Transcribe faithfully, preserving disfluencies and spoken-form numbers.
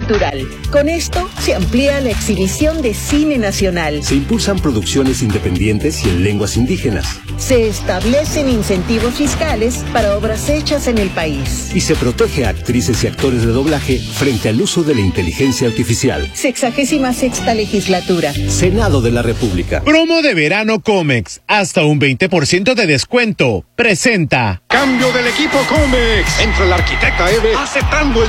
cultural. Con esto se amplía la exhibición de cine nacional. Se impulsan producciones independientes y en lenguas indígenas. Se establecen incentivos fiscales para obras hechas en el país. Y se protege a actrices y actores de doblaje frente al uso de la inteligencia artificial. Sexagésima sexta legislatura. Senado de la República. Promo de verano Comex. Hasta un veinte por ciento de descuento. Presenta. Cambio del equipo Comex. Entra el arquitecta Eve aceptando el